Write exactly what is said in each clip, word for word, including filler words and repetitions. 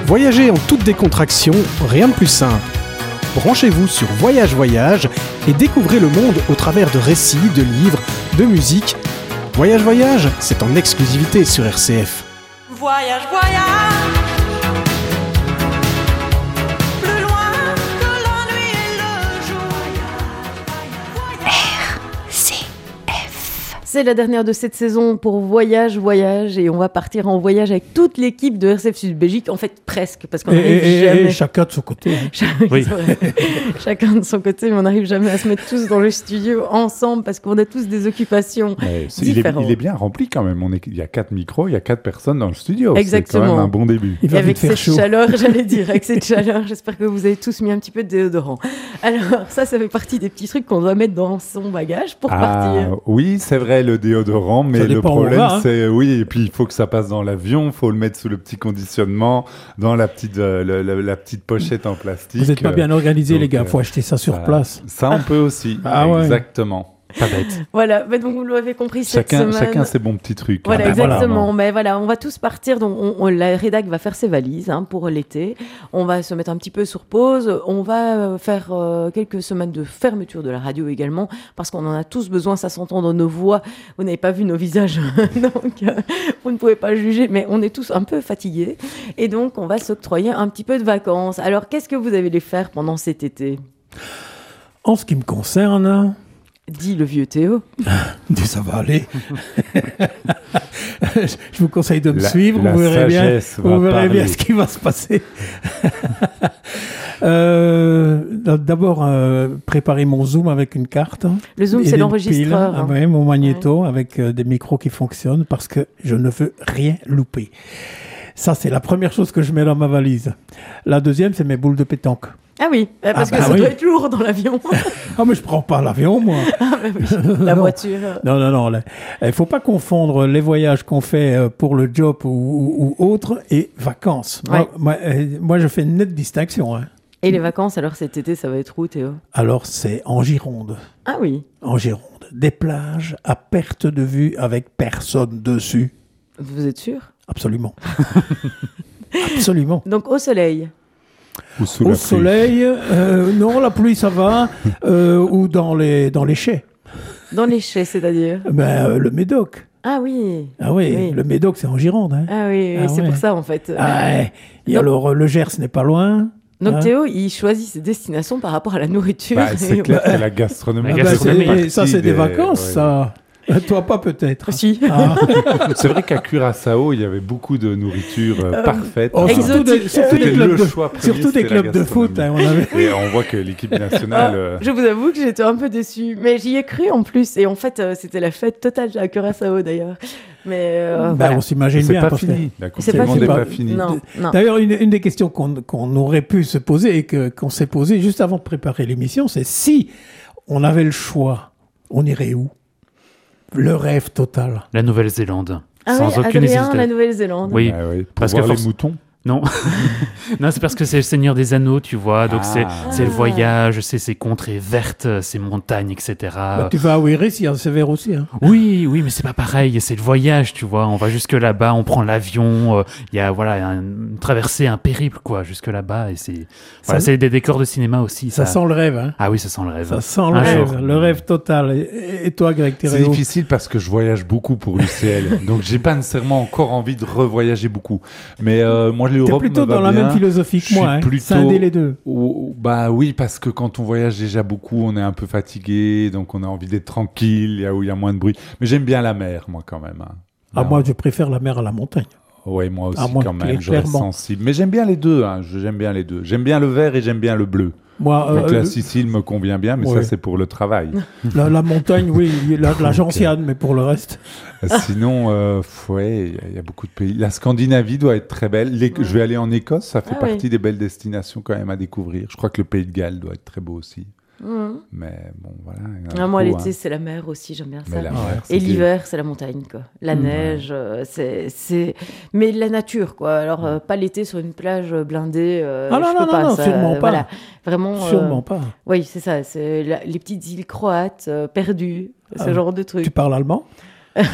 Voyager en toute décontraction, rien de plus simple. Branchez-vous sur Voyage Voyage et découvrez le monde au travers de récits, de livres, de musique. Voyage Voyage, c'est en exclusivité sur R C F. Voyage, voyage, plus loin que la nuit et le jour. R C F. C'est la dernière de cette saison pour Voyage Voyage et on va partir en voyage avec toute l'équipe de R C F Sud-Belgique, en fait presque, parce qu'on n'arrive Et, et, jamais... et chacun de son côté. hein. Oui. Chacun de son côté, mais on n'arrive jamais à se mettre tous dans le studio ensemble parce qu'on a tous des occupations Ouais, c'est- il, est, différentes. il est bien rempli quand même. On est, il y a quatre micros, il y a quatre personnes dans le studio. Exactement. C'est quand même un bon début. Il Et va avec vite faire cette chaud. chaleur, j'allais dire, avec cette chaleur, j'espère que vous avez tous mis un petit peu de déodorant. Alors ça, ça fait partie des petits trucs qu'on doit mettre dans son bagage pour Ah, partir. oui, c'est vrai, le déodorant, mais Ça le dépend où on problème, va, hein. c'est, oui, et puis il faut que ça passe dans l'avion, il faut le mettre sous le petit conditionnement, dans la petite, euh, le- le- la petite pochette en plastique. Vous n'êtes pas bien organisés, donc, les gars. Il faut euh, acheter ça sur Voilà. place. Ça, on peut aussi. Ah ouais. Exactement. Pas bête. Voilà, mais donc vous l'avez compris cette Chacun, semaine. chacun ses bons petits trucs. Voilà, Ah ben exactement. Mais voilà, on va tous partir. Donc, on, on- la rédac va faire ses valises hein, pour l'été. On va se mettre un petit peu sur pause. On va euh, faire euh, quelques semaines de fermeture de la radio également, parce qu'on en a tous besoin. Ça s'entend dans nos voix. Vous n'avez pas vu nos visages, donc euh, vous ne pouvez pas juger. Mais on est tous un peu fatigués, et donc on va s'octroyer un petit peu de vacances. Alors, qu'est-ce que vous allez faire pendant cet été ? En ce qui me concerne, Dit le vieux Théo. ça va aller. Je vous conseille de me La- suivre. la Vous verrez bien, sagesse va vous verrez bien parler. ce qui va se passer. Euh, D'abord, euh, préparer mon Zoom avec une carte. Le Zoom, Et c'est des l'enregistreur. piles. hein. Ah ouais, mon magnéto avec euh, des micros qui fonctionnent parce que je ne veux rien louper. Ça, c'est la première chose que je mets dans ma valise. La deuxième, c'est mes boules de pétanque. Ah oui, euh, parce Ah que bah ça oui. doit être lourd dans l'avion. Ah, mais je prends pas l'avion, moi. Ah bah oui, la Non. voiture. Non, non, non. là, Il ne faut pas confondre les voyages qu'on fait euh, pour le job ou, ou, ou autre et vacances. Moi, Ouais. moi, euh, moi, je fais une nette distinction. hein. Et les vacances, alors cet été, ça va être où, Théo ? Alors, c'est en Gironde. Ah oui, En Gironde. Des plages à perte de vue avec personne dessus. vous êtes sûr ? Absolument. Absolument. Donc au soleil. Ou sous Au la pluie. soleil, euh, non, la pluie, ça va. euh, ou dans les, dans les chais. Dans les chais, c'est-à-dire ? Ben, euh, le Médoc. Ah oui. Ah oui, Oui. le Médoc, c'est en Gironde. Hein. Ah oui, oui, Ah c'est ouais. pour ça en fait. Ah, ouais. Et Donc- alors, euh, le Gers n'est pas loin. Donc Hein Théo, il choisit ses destinations par rapport à la nourriture. Bah, c'est Et- clair que la gastronomie. La Ah ben, gastronomie. c'est- fait ça, partie c'est des, vacances, ouais. ça. Toi, pas peut-être. Si. Ah. C'est vrai qu'à Curaçao, il y avait beaucoup de nourriture euh, Euh, parfaite. Oh, Exotique. surtout des, surtout C'était des clubs le de, choix premier, surtout des c'était la clubs de foot. gastronomie. hein, on avait... Et on voit que l'équipe Ah, nationale. euh, je vous avoue que j'étais un peu déçue, mais j'y ai cru en plus. Et en fait, euh, c'était la fête totale à Curaçao d'ailleurs. Mais euh, Ben, voilà. on s'imagine c'est bien. pas parce que- fini. La Coupe C'est du pas Monde fini. n'est pas finie. Non, non. D'ailleurs, une, une des questions qu'on qu'on aurait pu se poser et que- qu'on s'est posée juste avant de préparer l'émission, c'est si on avait le choix, on irait où ? Le rêve total. La Nouvelle-Zélande. Ah Sans oui, aucune Adrien, hésitation. la Nouvelle-Zélande. Oui, Ah oui, pour parce que voir les force- moutons. non. non, c'est parce que c'est le Seigneur des Anneaux, tu vois. Donc c'est Ah. c'est le voyage, c'est ces contrées vertes, ces montagnes, et cetera. Bah, tu vas à Ouiris, il y a un sévère aussi. Hein. Oui, oui, mais c'est pas pareil. C'est le voyage, tu vois. On va jusque là-bas, on prend l'avion. euh, Il y a voilà un- une traversée, un périple, quoi, jusque là-bas. Et c'est voilà, Ça- c'est des décors de cinéma aussi. Ça sent le rêve. Hein. Ah oui, ça sent le rêve. Ça sent le Un rêve, jour. le rêve total. Et, et toi, Greg, C'est t'irais où ? difficile parce que je voyage beaucoup pour l'U C L. Donc, j'ai pas nécessairement encore envie de revoyager beaucoup. Mais euh, moi, T'es l'Europe plutôt me va dans la bien. même philosophie Je que suis moi. Hein. plutôt- Scinder les deux. Ou- Bah oui, parce que quand on voyage déjà beaucoup, on est un peu fatigué, donc on a envie d'être tranquille, il y a- où il y a moins de bruit. Mais j'aime bien la mer, moi, quand même. hein. Ah, Non. moi, je préfère la mer à la montagne. Ouais, moi aussi, Ah, moi, quand même. cla- Je reste clairement. sensible. Mais j'aime bien les deux. Hein. je- J'aime bien les deux. J'aime bien le vert et j'aime bien le bleu. Moi, Donc euh, la Sicile me convient bien, mais ouais. ça, c'est pour le travail. la, la montagne, oui, il y a la, la gentiane, mais pour le reste. Sinon, euh, pff, ouais, il y a- il y, a beaucoup de pays. La Scandinavie doit être très belle. Les- Je vais aller en Écosse, ça fait Ah partie oui. des belles destinations quand même à découvrir. Je crois que le Pays de Galles doit être très beau aussi. Mhm. Mais bon, voilà. il y en a Ah, moi, beaucoup, l'été, hein. c'est la mer aussi, j'aime bien ça. Mais la mer, Et c'était- l'hiver, c'est la montagne, quoi. La Mmh. neige, euh, c'est, c'est... Mais la nature, quoi. Alors, euh, pas l'été sur une plage blindée. euh, Ah non, je non, peux non, pas, non, ça, sûrement pas. Voilà. Vraiment. euh, Sûrement pas. Oui, c'est ça. C'est la- les petites îles croates, euh, perdues, ce Ah. genre de trucs. Tu parles allemand ?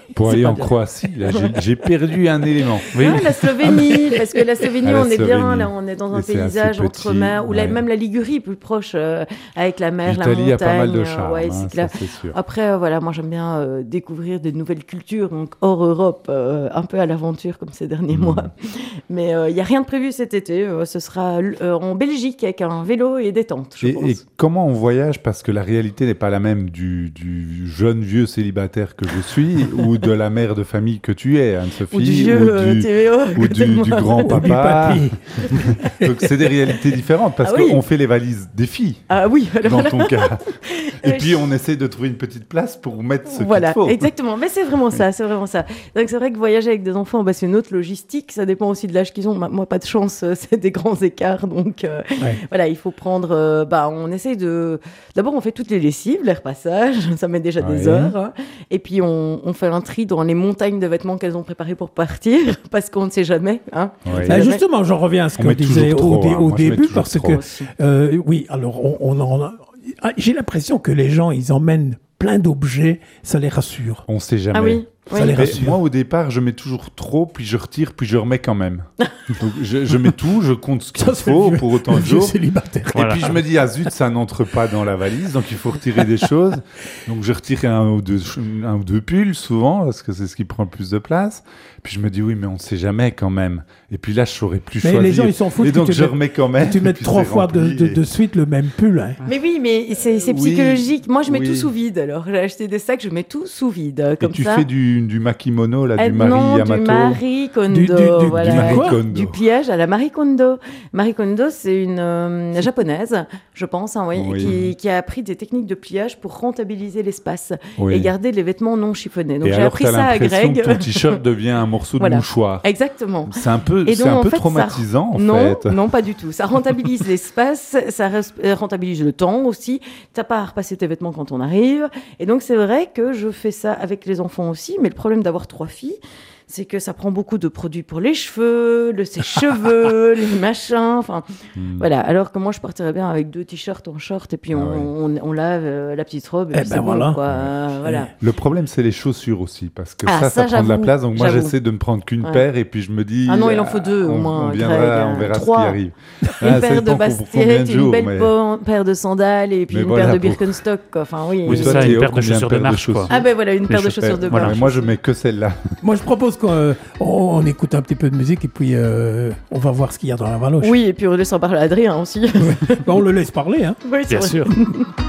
Pour C'est aller pas en bien. Croatie, là, j'ai- j'ai perdu un élément. Oui. Ah, la Slovénie, parce que la Slovénie, Ah, la on est bien, Slovénie. là, on est dans un Et c'est assez paysage petit, entre mer, ou la- ouais. même la Ligurie, plus proche, euh, avec la mer, la L'Italie montagne. a pas mal de euh, charme, ouais, hein, c'est ça, clair. c'est sûr. Après, euh, voilà, moi j'aime bien euh, découvrir de nouvelles cultures, donc hors Europe, euh, un peu à l'aventure comme ces derniers Mm. mois. Mais il n'y a rien de prévu cet été. euh, ce sera euh, en Belgique avec un vélo et des tentes, je Et, pense. et comment on voyage, parce que la réalité n'est pas la même du, du jeune vieux célibataire que je suis ou de la mère de famille que tu es, Anne-Sophie, Ou du vieux ou euh, du, T V O. ou du, tellement- du grand-papa. Papy. Donc c'est des réalités différentes parce Ah oui. qu'on fait les valises des filles. Ah oui, alors Dans là, ton cas. Et Ouais, puis on essaie de trouver une petite place pour mettre ce voilà, qu'il faut. exactement. Mais c'est vraiment ça, c'est vraiment ça. Donc c'est vrai que voyager avec des enfants, bah, c'est une autre logistique. Ça dépend aussi de l'âge qu'ils ont. Ma- Moi, pas de chance, euh, c'est des grands écarts. Donc euh, Ouais. voilà, il faut prendre. euh, bah, on essaye de. D'abord, on fait toutes les lessives, les repassages. Ça met déjà des Ouais. heures. hein. Et puis on, on fait un tri dans les montagnes de vêtements qu'elles ont préparés pour partir, parce qu'on ne sait jamais. Hein. Ouais. Bah, jamais. justement, j'en reviens à ce On qu'on met disait toujours au, trop, dé- hein. au Moi, je mets début, toujours parce trop. que Aussi. euh, oui, alors on, on en a- ah, j'ai l'impression que les gens, ils emmènent plein d'objets, ça les rassure. On sait jamais. Ah oui. Ça oui. les Mais rassure. moi, au départ, je mets toujours trop, puis je retire, puis je remets quand même. Donc, je, je mets tout, je compte ce qu'il Ça, c'est faut le vieux- pour autant le de vieux jours. célibataire. Voilà. Et puis je me dis, ah zut, ça n'entre pas dans la valise, donc il faut retirer des choses. Donc je retire un ou deux, un ou deux pulls, souvent, parce que c'est ce qui prend le plus de place. Puis je me dis, oui, mais on ne sait jamais quand même. Et puis là, je saurais plus Mais choisir. les gens, ils s'en foutent Et que donc tu je mettes- remets quand même. Tu mets et puis trois c'est fois de, rempli, de- et- de suite le même pull. Hein. Mais oui, mais c'est c'est Oui. psychologique. Moi, je mets Oui. tout sous vide. Alors, j'ai acheté des sacs, je mets tout sous vide, Et comme tu ça. fais du, du makimono, là, Eh du Marie non, Yamato. du Marie Kondo, Du- du- du- voilà. du Marie Quoi Kondo. Du pliage à la Marie Kondo. Marie Kondo, c'est une euh, japonaise, je pense, hein, oui, Oui. Qui, qui a appris des techniques de pliage pour rentabiliser l'espace Oui. et garder les vêtements non chiffonnés. Donc Et j'ai alors, appris t'as ça à l'impression Greg. que ton t-shirt devient un morceau de Voilà. mouchoir. Exactement. C'est un peu, Et c'est donc, un en peu fait, ça- traumatisant, en non, fait. non, pas du tout. Ça rentabilise l'espace, ça res- euh, rentabilise le temps aussi. T'as pas à repasser tes vêtements quand on arrive. Et donc, c'est vrai que je fais ça avec les enfants aussi. Mais le problème d'avoir trois filles, c'est que ça prend beaucoup de produits pour les cheveux, le sèche-cheveux, les machins. Enfin, Hmm. voilà. Alors que moi, je partirais bien avec deux t-shirts en short et puis on, Ah ouais. on, on lave euh, la petite robe et Eh puis ben c'est bon, voilà. quoi. Euh, voilà. Le problème, c'est les chaussures aussi, parce que Ah, ça, ça, ça, prend de la j'avoue, place. Donc moi, j'avoue. j'essaie de ne prendre qu'une Ouais. paire, et puis je me dis. Ah non, il en faut deux, au on, moins, On, viendra, Greg, on verra trois. ce qui arrive. Une Ah, ça paire de dépend pour- pour combien baskets, de une jours, belle mais- po- paire de sandales et puis Mais une voilà, paire de pour- Birkenstock. quoi. Enfin, oui. Oui, C'est toi, ça, Théo, une paire de combien chaussures de paires marche, quoi. chaussures Ah ben voilà, une paire de chaussures, chaussures de Voilà, marche. mais moi, je mets que celle-là. Moi, je propose qu'on euh, on, on écoute un petit peu de musique et puis euh, on va voir ce qu'il y a dans la valoche. Oui, et puis on laisse en parler à Adrien aussi. Bah, on le laisse parler. Hein. Oui, c'est Bien vrai. sûr.